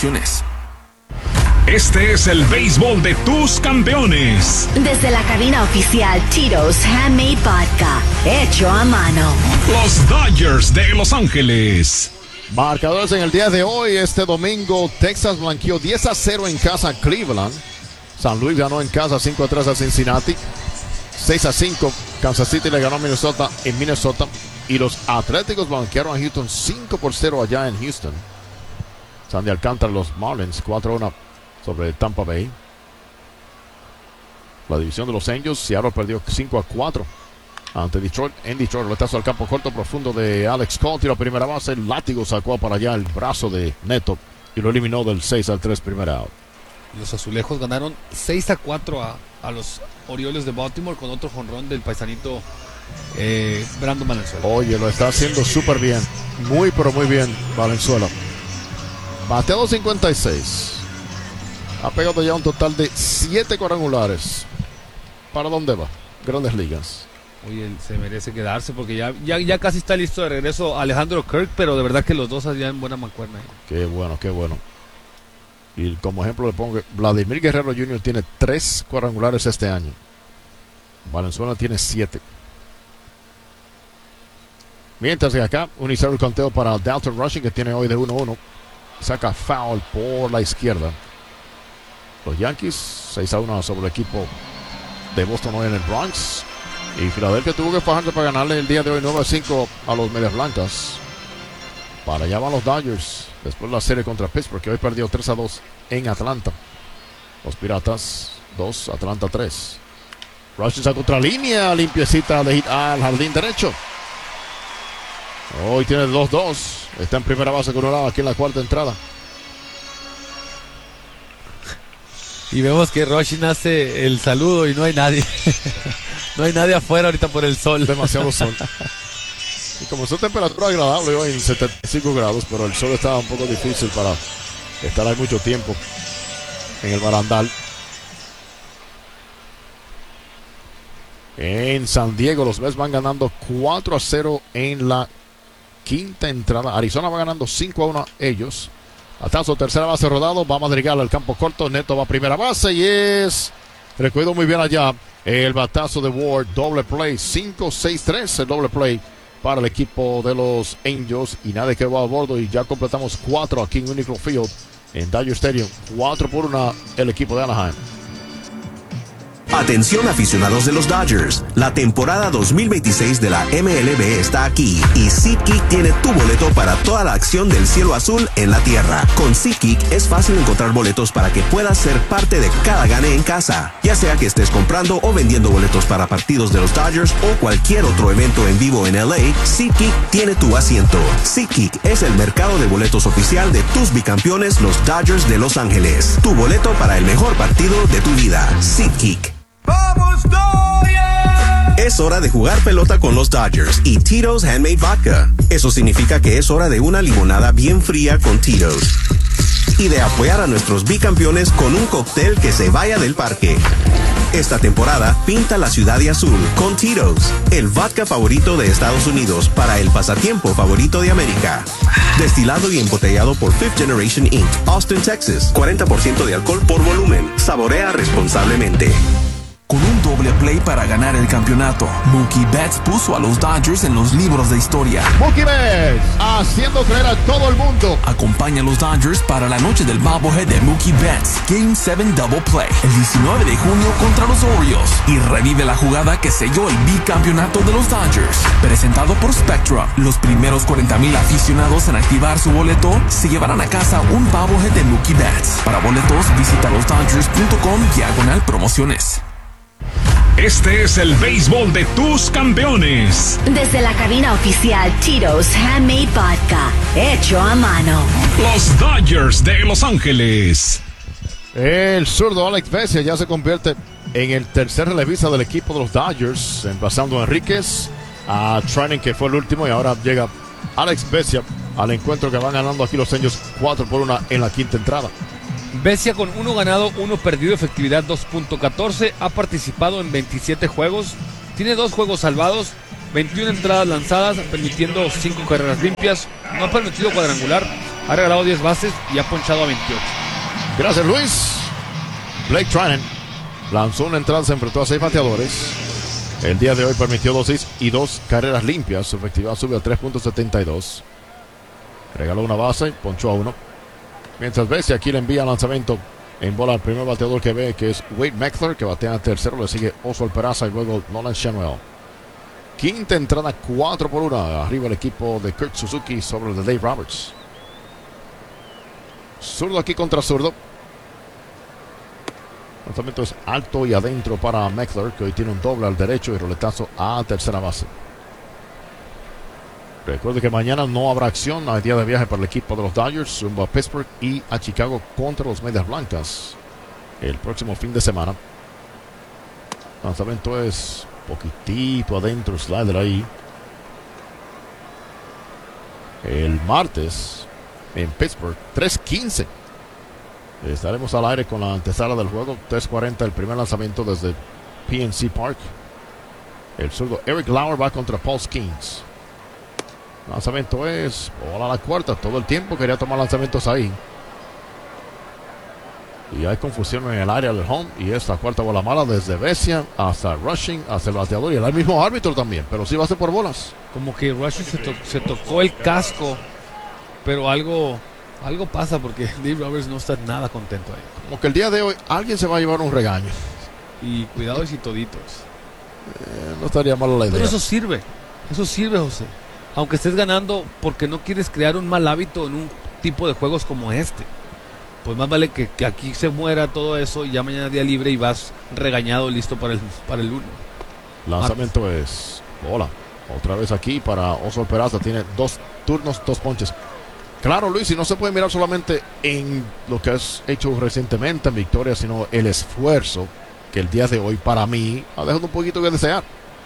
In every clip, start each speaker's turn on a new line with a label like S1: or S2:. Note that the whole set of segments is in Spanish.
S1: promociones.
S2: Este es el béisbol de tus campeones.
S3: Desde la cabina oficial Tito's Handmade Vodka, hecho a mano.
S2: Los Dodgers de Los Ángeles.
S4: Marcadores en el día de hoy, este domingo, Texas blanqueó 10-0 en casa a Cleveland. San Luis ganó en casa 5-3 a Cincinnati. 6-5, Kansas City le ganó a Minnesota en Minnesota. Y los Atléticos blanquearon a Houston 5-0 allá en Houston. Sandy Alcántara, los Marlins, 4-1 sobre Tampa Bay. La división de los Angels, Seattle perdió 5-4 ante Detroit. En Detroit, el letazo al campo corto profundo de Alex Cole, tiro a primera base, el látigo sacó para allá el brazo de Neto y lo eliminó del 6-3 primera out.
S5: Los azulejos ganaron 6-4 a los Orioles de Baltimore con otro jonrón del paisanito Brandon Valenzuela.
S4: Oye, lo está haciendo súper bien, muy pero muy bien Valenzuela. Bateado 56. Ha pegado ya un total de 7 cuadrangulares. ¿Para dónde va? Grandes Ligas.
S5: Oye, se merece quedarse porque ya casi está listo de regreso Alejandro Kirk, pero de verdad que los dos hacían buena mancuerna.
S4: Qué bueno, qué bueno. Y como ejemplo le pongo, Vladimir Guerrero Jr. tiene 3 cuadrangulares este año. Valenzuela tiene 7. Mientras que acá, iniciar el conteo para Dalton Rushing, que tiene hoy de 1-1. Saca foul por la izquierda. Los Yankees 6-1 sobre el equipo de Boston hoy en el Bronx. Y Filadelfia tuvo que fajarse para ganarle el día de hoy 9-5 a los Medias Blancas. Para allá van los Dodgers. Después de la serie contra Pittsburgh, que hoy perdió 3-2 en Atlanta. Los Piratas 2, Atlanta 3. Rushing a contralínea, limpiecita de hit al jardín derecho. Hoy tiene 2-2. Está en primera base con un lado aquí en la cuarta entrada.
S5: Y vemos que Rushing hace el saludo y no hay nadie. No hay nadie afuera ahorita por el sol.
S4: Demasiado sol. Y como es una temperatura agradable hoy en 75 grados, pero el sol estaba un poco difícil para estar ahí mucho tiempo en el barandal. En San Diego los Mets van ganando 4-0 en la quinta entrada. Arizona va ganando 5-1 ellos. Batazo, tercera base rodado, va a Madrigal al campo corto, Neto va a primera base y es recogido muy bien allá el batazo de Ward, doble play, 5-6-3 el doble play para el equipo de los Angels y nadie que va a bordo y ya completamos 4 aquí en Unicron Field en Dodger Stadium, 4-1 el equipo de Anaheim.
S6: Atención aficionados de los Dodgers, la temporada 2026 de la MLB está aquí y SeatGeek tiene tu boleto para toda la acción del cielo azul en la tierra. Con SeatGeek es fácil encontrar boletos para que puedas ser parte de cada gane en casa, ya sea que estés comprando o vendiendo boletos para partidos de los Dodgers o cualquier otro evento en vivo en LA, SeatGeek tiene tu asiento. SeatGeek es el mercado de boletos oficial de tus bicampeones, los Dodgers de Los Ángeles. Tu boleto para el mejor partido de tu vida. SeatGeek.
S7: ¡Vamos, Dodgers!
S6: Es hora de jugar pelota con los Dodgers y Tito's Handmade Vodka. Eso significa que es hora de una limonada bien fría con Tito's. Y de apoyar a nuestros bicampeones con un cóctel que se vaya del parque. Esta temporada, pinta la ciudad de azul con Tito's, el vodka favorito de Estados Unidos para el pasatiempo favorito de América. Destilado y embotellado por Fifth Generation Inc., Austin, Texas. 40% de alcohol por volumen. Saborea responsablemente.
S1: Con un doble play para ganar el campeonato, Mookie Betts puso a los Dodgers en los libros de historia.
S4: Mookie Betts haciendo creer a todo el mundo.
S1: Acompaña a los Dodgers para la noche del bobblehead de Mookie Betts, Game 7 Double Play, el 19 de junio contra los Orioles. Y revive la jugada que selló el bicampeonato de los Dodgers. Presentado por Spectra, los primeros 40,000 aficionados en activar su boleto se llevarán a casa un bobblehead de Mookie Betts. Para boletos, visita losdodgers.com/promociones.
S2: Este es el béisbol de tus campeones.
S3: Desde la cabina oficial Tito's Handmade Vodka, hecho a mano.
S2: Los Dodgers de Los Ángeles.
S4: El zurdo Alex Vesia ya se convierte en el tercer relevista del equipo de los Dodgers, emplazando a Enríquez, a Treinen, que fue el último, y ahora llega Alex Vesia al encuentro que van ganando aquí los Angels 4-1 en la quinta entrada.
S5: Vesia con 1 ganado, 1 perdido, efectividad 2.14, ha participado en 27 juegos, tiene 2 juegos salvados, 21 entradas lanzadas, permitiendo 5 carreras limpias, no ha permitido cuadrangular, Ha regalado 10 bases y ha ponchado a 28.
S4: Gracias, Luis. Blake Treinen lanzó una entrada, se enfrentó a 6 bateadores. El día de hoy permitió 2 hits y 2 carreras limpias. Su efectividad sube a 3.72. Regaló una base, ponchó a 1. Mientras Vesia aquí le envía lanzamiento en bola al primer bateador que ve, que es Wade Meckler, que batea a tercero. Le sigue Oswald Peraza y luego Nolan Schanuel. Quinta entrada, 4-1. Arriba el equipo de Kurt Suzuki sobre el de Dave Roberts. Zurdo aquí contra zurdo. El lanzamiento es alto y adentro para Meckler, que hoy tiene un doble al derecho y roletazo a tercera base. Recuerde que mañana no habrá acción. Hay día de viaje para el equipo de los Dodgers, rumbo a Pittsburgh y a Chicago contra los Medias Blancas el próximo fin de semana. El lanzamiento es poquitito adentro, slider ahí. El martes en Pittsburgh, 3:15. Estaremos al aire con la antesala del juego. 3:40 el primer lanzamiento desde PNC Park. El zurdo Eric Lauer va contra Paul Skeens. Lanzamiento es bola a la cuarta. Todo el tiempo quería tomar lanzamientos ahí. Y hay confusión en el área del home. Y esta cuarta bola mala desde Vesia hasta Rushing, hasta el bateador. Y el mismo árbitro también. Pero sí va a ser por bolas.
S5: Como que Rushing se tocó el casco. Pero algo pasa porque Dave Roberts no está nada contento ahí.
S4: Como que el día de hoy alguien se va a llevar un regaño.
S5: Y cuidados y toditos.
S4: No estaría mala la idea.
S5: Pero eso sirve, José. Aunque estés ganando porque no quieres crear un mal hábito en un tipo de juegos como este. Pues más vale que aquí se muera todo eso y ya mañana día libre y vas regañado listo para el lunes.
S4: Lanzamiento es bola. Otra vez aquí para Oswald Peraza. Tiene 2 turnos, 2 ponches. Claro, Luis, y no se puede mirar solamente en lo que has hecho recientemente en victoria, sino el esfuerzo que el día de hoy para mí ha dejado un poquito que desear.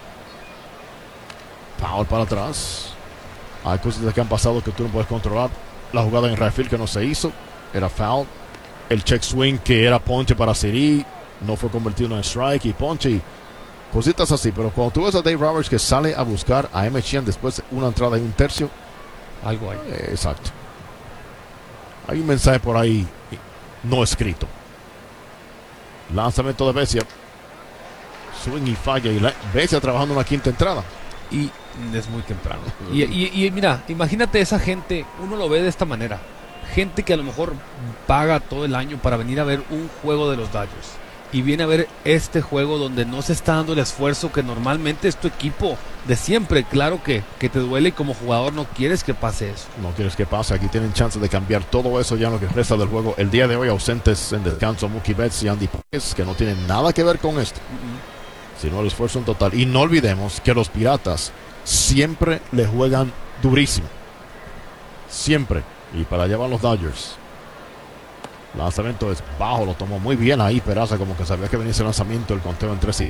S4: Foul para atrás. Hay cosas que han pasado que tú no puedes controlar. La jugada en right field que no se hizo era foul. El check swing que era ponche para Siri no fue convertido en strike y ponche y cositas así. Pero cuando tú ves a Dave Roberts que sale a buscar a M. Sheehan después de una entrada y un tercio,
S5: algo hay.
S4: Exacto. Hay un mensaje por ahí no escrito. Lanzamiento de Vesia. Swing y falla. Y Vesia trabajando una quinta entrada.
S5: Y es muy temprano. Y mira, imagínate esa gente, uno lo ve de esta manera. Gente que a lo mejor paga todo el año para venir a ver un juego de los Dodgers. Y viene a ver este juego donde no se está dando el esfuerzo que normalmente es tu equipo de siempre. Claro que te duele y como jugador no quieres que pase eso.
S4: No quieres que pase. Aquí tienen chance de cambiar todo eso ya en lo que resta del juego. El día de hoy ausentes en descanso Mookie Betts y Andy Páez, que no tienen nada que ver con esto. Sino el esfuerzo en total. Y no olvidemos que los Piratas siempre le juegan durísimo. Siempre. Y para allá van los Dodgers. Lanzamiento es bajo, lo tomó muy bien ahí Peraza, como que sabía que venía ese lanzamiento. El conteo en 3-2.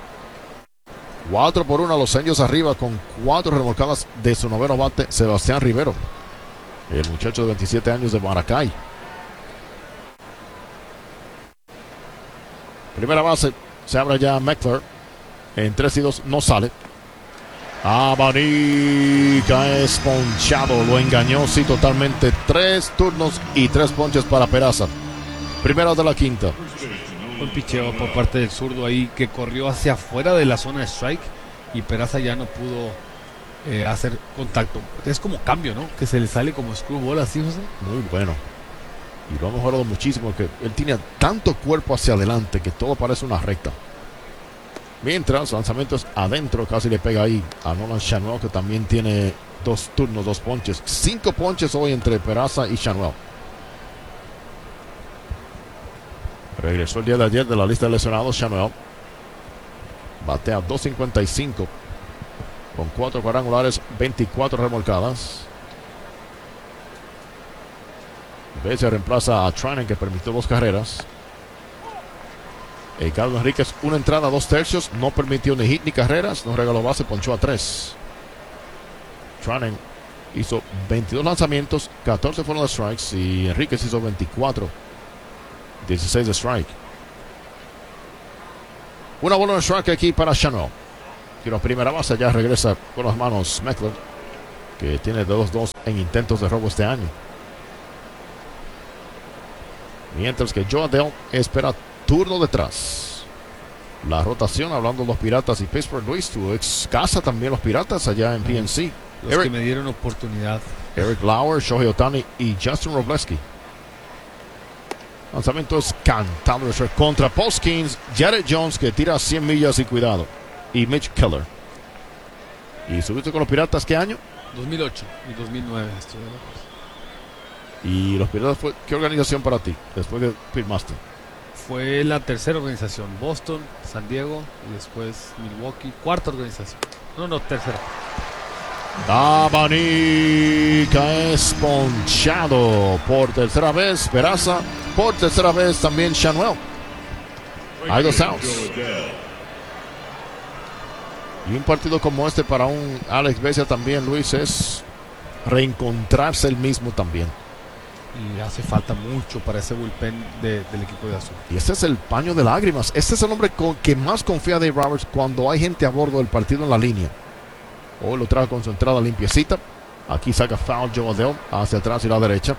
S4: 4-1 los Angels arriba con 4 remolcadas de su noveno bate, Sebastián Rivero, el muchacho de 27 años de Maracay. Primera base, se abre ya Meckler. En 3-2 no sale. Abanica es ponchado, lo engañó, sí, totalmente. 3 turnos y 3 ponches para Peraza. Primera de la quinta.
S5: Un picheo por parte del zurdo ahí que corrió hacia afuera de la zona de strike y Peraza ya no pudo hacer contacto. Es como cambio, ¿no? Que se le sale como screwball así, José.
S4: Muy bueno. Y lo ha mejorado muchísimo, que él tiene tanto cuerpo hacia adelante que todo parece una recta. Mientras, lanzamientos adentro, casi le pega ahí a Nolan Schanuel, que también tiene 2 turnos, 2 ponches. 5 ponches hoy entre Peraza y Schanuel. Regresó el día de ayer de la lista de lesionados Schanuel. Batea 2.55 con 4 cuadrangulares, 24 remolcadas. Vesia reemplaza a Treinen, que permitió 2 carreras. Carlos Enríquez, 1 entrada, 2 tercios, no permitió ni hit ni carreras, no regaló base, ponchó a 3. Treinen hizo 22 lanzamientos, 14 fueron de strikes y Enríquez hizo 24, 16 de strike. Una bola de strike aquí para Schanuel. Tiro a primera base, ya regresa con las manos Meckler, que tiene 2-2 en intentos de robo este año. Mientras que Joe Adell espera turno detrás. La rotación, hablando de los Piratas y Pittsburgh, Luis, tu ex casa también los Piratas allá en PNC.
S5: Los que me dieron oportunidad.
S4: Eric Lauer, Shohei Ohtani y Justin Robleski. Lanzamiento es cantado contra Postskins. Jared Jones, que tira 100 millas y cuidado. Y Mitch Keller. ¿Y subiste con los Piratas qué año?
S5: 2008 y 2009.
S4: ¿Y los Piratas qué organización para ti después de firmaste?
S5: Fue la tercera organización. Boston, San Diego y después Milwaukee. Cuarta organización. No, tercera.
S4: Dabanica es ponchado por tercera vez. Peraza por tercera vez también. Shanuel. Hay 2 outs. Y un partido como este para un Alex Vesia también, Luis, es reencontrarse el mismo también.
S5: Y hace falta mucho para ese bullpen del equipo de Azul.
S4: Y este es el paño de lágrimas. Este es el hombre que más confía Dave Roberts cuando hay gente a bordo del partido en la línea. Hoy lo trae con su entrada limpiecita. Aquí saca foul Joe Adell hacia atrás y la derecha.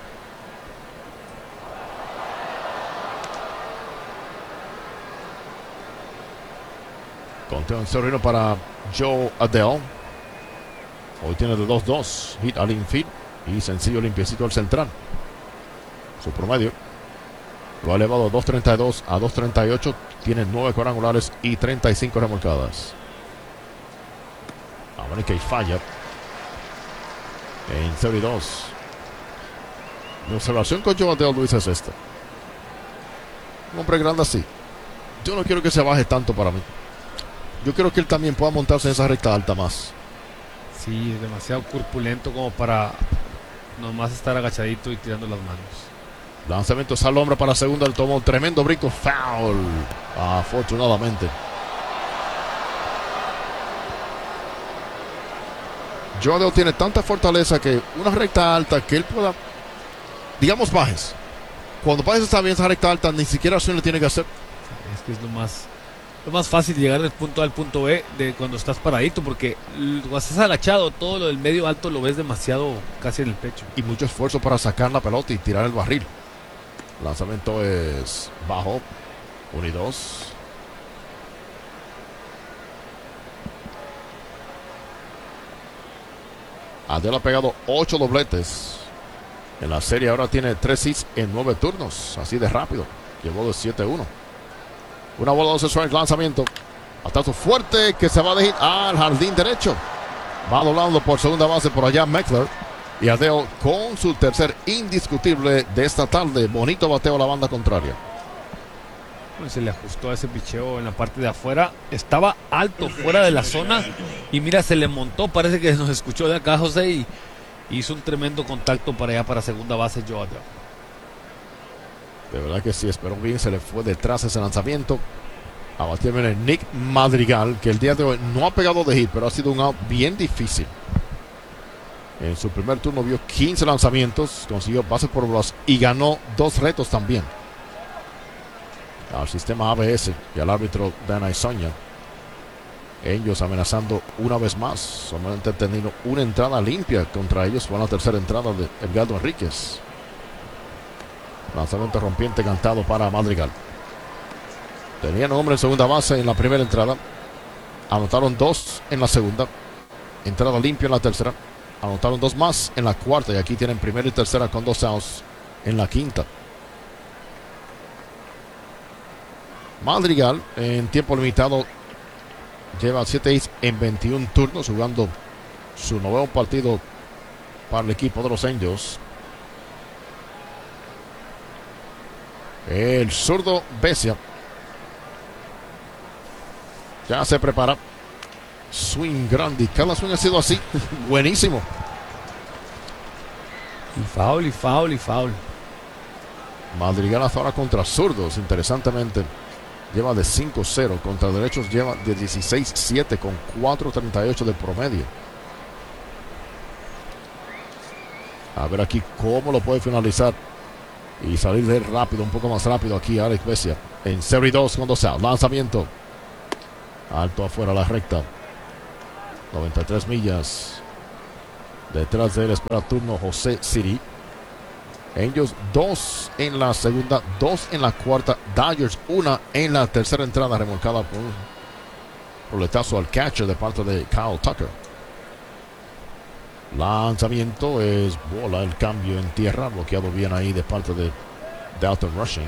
S4: Conteo en 0-1 para Joe Adell. Hoy tiene de 2-2. Hit al infield y sencillo limpiecito al central. Su promedio lo ha elevado de 2.32 a 2.38. Tiene 9 cuadrangulares y 35 remolcadas. Abanica y falla en 0-2. Mi observación con Joe Adell, Luis, es esta. Un hombre grande así, yo no quiero que se baje tanto para mí. Yo quiero que él también pueda montarse en esa recta alta más.
S5: Sí, es demasiado corpulento como para nomás estar agachadito y tirando las manos.
S4: Lanzamiento al hombre para segunda. Él tomó un tremendo brinco. Foul. Afortunadamente. Joe Adell tiene tanta fortaleza que una recta alta que él pueda, digamos, bajes. Cuando bajes está bien esa recta alta, ni siquiera acción le tiene que hacer.
S5: Es que es lo más fácil llegar del punto A al punto B de cuando estás paradito, porque cuando estás agachado, todo lo del medio alto lo ves demasiado casi en el pecho.
S4: Y mucho esfuerzo para sacar la pelota y tirar el barril. Lanzamiento es bajo. 1-2. Adell ha pegado 8 dobletes en la serie. Ahora tiene 3 hits en 9 turnos. Así de rápido. Llevó de 7-1. Una bola, 12 strikes, lanzamiento. Atazo fuerte que se va de hit al jardín derecho. Va doblando por segunda base por allá Meckler. Y Adell con su tercer indiscutible de esta tarde. Bonito bateo a la banda contraria.
S5: Se le ajustó a ese picheo en la parte de afuera. Estaba alto, fuera de la zona. Y mira, se le montó. Parece que nos escuchó de acá, José. Y hizo un tremendo contacto para allá, para segunda base, Joe Adell.
S4: De verdad que sí, esperó bien. Se le fue detrás ese lanzamiento. A batir viene Nick Madrigal, que el día de hoy no ha pegado de hit, pero ha sido un out bien difícil. En su primer turno vio 15 lanzamientos, consiguió bases por bolas y ganó 2 retos también. Al sistema ABS y al árbitro Dana Isoña. Ellos amenazando una vez más. Solamente han tenido una entrada limpia contra ellos. Fue la tercera entrada de Edgardo Enríquez. Lanzamiento rompiente cantado para Madrigal. Tenían hombre en segunda base en la primera entrada. Anotaron 2 en la segunda. Entrada limpia en la tercera. Anotaron 2 más en la cuarta. Y aquí tienen primera y tercera con 2 outs en la quinta. Madrigal en tiempo limitado lleva 7 hits en 21 turnos, jugando su nuevo partido para el equipo de los Angels. El zurdo Vesia ya se prepara. Swing grande, y cada swing ha sido así. Buenísimo.
S5: Y foul.
S4: Madrigal hasta ahora contra zurdos, interesantemente. Lleva de 5-0, contra derechos lleva de 16-7 con 4.38 de promedio. A ver aquí cómo lo puede finalizar y salir de rápido, un poco más rápido aquí Alex Vesia. En 0-2 con 2 outs. Lanzamiento alto afuera a la recta. 93 millas. Detrás de él espera turno José Siri. Angels 2 en la segunda, 2 en la cuarta. Dodgers 1 en la tercera entrada, remolcada por un roletazo al catcher de parte de Kyle Tucker. Lanzamiento es bola, el cambio en tierra, bloqueado bien ahí de parte de Dalton Rushing.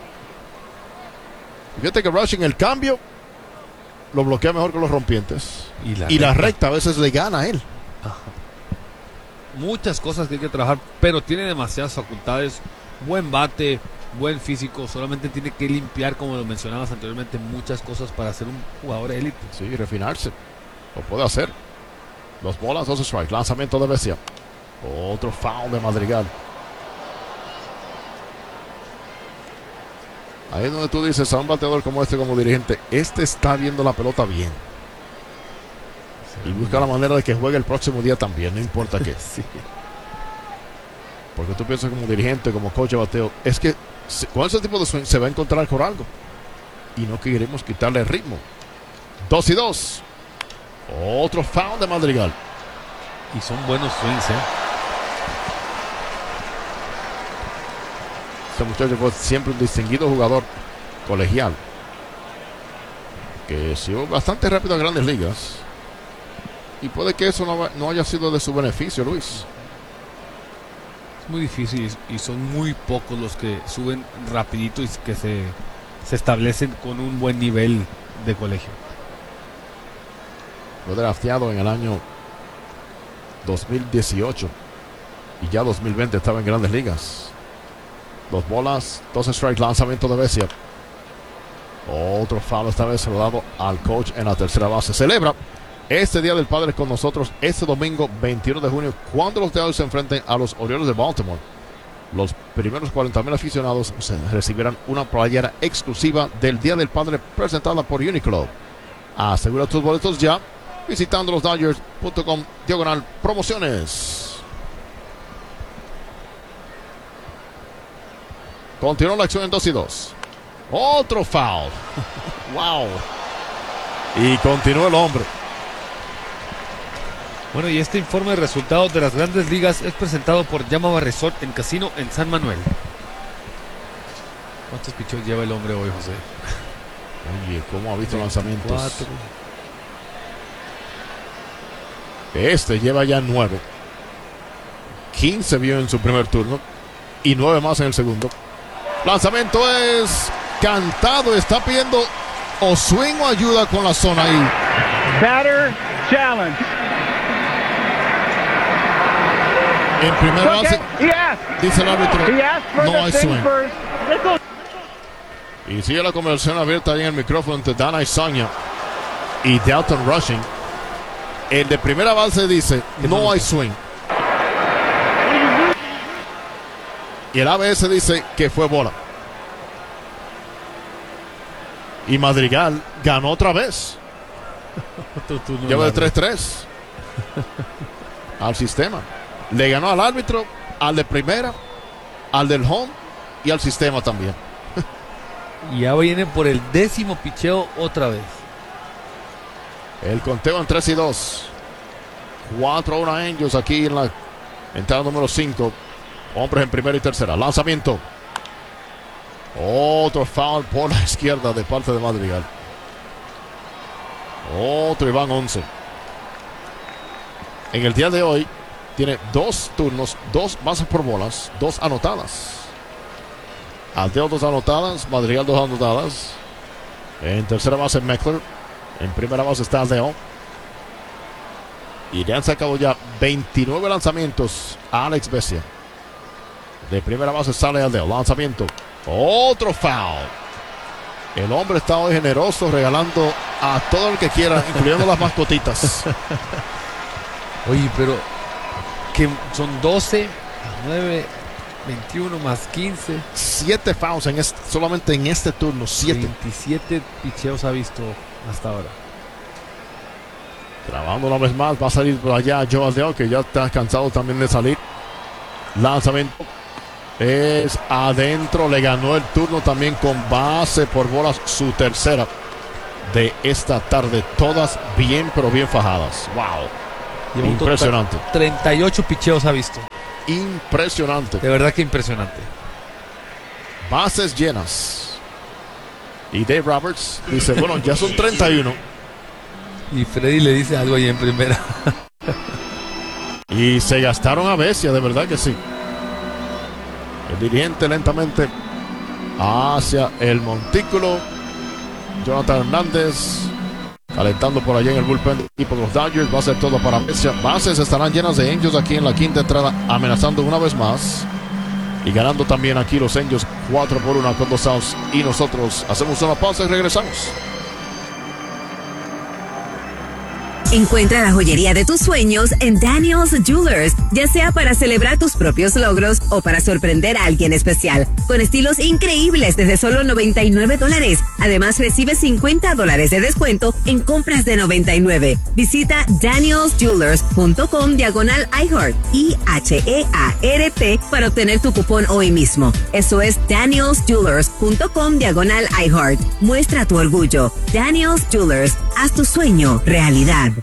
S4: Fíjate que Rushing, el cambio lo bloquea mejor que los rompientes. Y la recta a veces le gana a él.
S5: Ajá. Muchas cosas que hay que trabajar, pero tiene demasiadas facultades. Buen bate, buen físico. Solamente tiene que limpiar, como lo mencionabas anteriormente, muchas cosas para ser un jugador élite.
S4: Sí, refinarse. Lo puede hacer. 2 bolas, 2 strikes. Lanzamiento de Vesia. Otro foul de Madrigal. Ahí es donde tú dices a un bateador como este, como dirigente, este está viendo la pelota bien. Sí. Y busca la manera de que juegue el próximo día también, no importa qué.
S5: Sí.
S4: Porque tú piensas como dirigente, como coach de bateo, es que con ese tipo de swing se va a encontrar con algo. Y no queremos quitarle el ritmo. 2-2. Otro foul de Madrigal.
S5: Y son buenos swings,
S4: Este muchacho fue siempre un distinguido jugador colegial. Que siguió bastante rápido en Grandes Ligas. Y puede que eso no haya sido de su beneficio, Luis.
S5: Es muy difícil y son muy pocos los que suben rapidito y que se establecen con un buen nivel de colegio.
S4: Fue drafteado en el año 2018 y ya 2020 estaba en Grandes Ligas. 2 bolas, 2 strikes, lanzamiento de Vesia. Otro foul, esta vez se lo dado al coach en la tercera base. Celebra este Día del Padre con nosotros este domingo 21 de junio, cuando los Dodgers se enfrenten a los Orioles de Baltimore. Los primeros 40,000 aficionados recibirán una playera exclusiva del Día del Padre presentada por Uniqlo. Asegura tus boletos ya visitando losdodgers.com/promociones. Continúa la acción en 2-2. Otro foul. Wow. Y continúa el hombre.
S5: Bueno, y este informe de resultados de las Grandes Ligas es presentado por Yamaba Resort en Casino en San Manuel. ¿Cuántos pichos lleva el hombre hoy, José?
S4: Oye, ¿cómo ha visto
S5: 24.
S4: lanzamientos? Este lleva ya 9. 15 vio en su primer turno y 9 más en el segundo. Lanzamiento es cantado. Está pidiendo o swing o ayuda con la zona ahí.
S7: Batter challenge.
S4: En primera base, dice el árbitro, no hay swing. Y sigue la conversación abierta ahí en el micrófono entre Dana Isoña y Dalton Rushing. El de primera base dice, no hay swing. Y el ABS dice que fue bola. Y Madrigal ganó otra vez. Lleva de 3-3 al sistema. Le ganó al árbitro, al de primera, al del home y al sistema también.
S5: Y ya viene por el 10º picheo otra vez.
S4: El conteo en 3-2. 4-1 Angels aquí en la entrada número 5. Hombres en primera y tercera. Lanzamiento. Otro foul por la izquierda de parte de Madrigal. Otro y van 11. En el día de hoy tiene 2 turnos, 2 bases por bolas, 2 anotadas. Alteo 2 anotadas, Madrigal 2 anotadas. En tercera base Meckler. En primera base está Aldeo. Y le han sacado ya 29 lanzamientos a Alex Vesia. De primera base sale Aldeo. Lanzamiento. Otro foul. El hombre está hoy generoso, regalando a todo el que quiera, incluyendo las mascotitas.
S5: Oye, pero que son 12, 9, 21 más 15.
S4: 7 fouls solamente en este turno. 7.
S5: 27 picheos ha visto hasta ahora.
S4: Trabajando una vez más. Va a salir por allá Joe Aldeo, que ya está cansado también de salir. Lanzamiento. Es adentro. Le ganó el turno también con base por bolas. Su tercera de esta tarde. Todas bien, pero bien fajadas. Wow.
S5: Lleva
S4: impresionante.
S5: 38 picheos ha visto.
S4: impresionante.
S5: De verdad que impresionante.
S4: Bases llenas. Y Dave Roberts dice, bueno, ya son 31.
S5: Y Freddy le dice algo ahí en primera.
S4: Y se gastaron a Vesia, de verdad que sí. El dirigente lentamente hacia el montículo. Jonathan Hernández calentando por allá en el bullpen del equipo de los Dodgers. Va a ser todo para Vesia. Bases estarán llenas de Angels aquí en la quinta entrada, amenazando una vez más. Y ganando también aquí los Angels 4-1 con 2 outs. Y nosotros hacemos una pausa y regresamos.
S3: Encuentra la joyería de tus sueños en Daniel's Jewelers, ya sea para celebrar tus propios logros o para sorprender a alguien especial, con estilos increíbles desde solo $99. Además, recibe $50 de descuento en compras de $99. Visita danielsjewelers.com/iHeart, IHEART, para obtener tu cupón hoy mismo. Eso es danielsjewelers.com/iHeart. Muestra tu orgullo. Daniel's Jewelers, haz tu sueño realidad.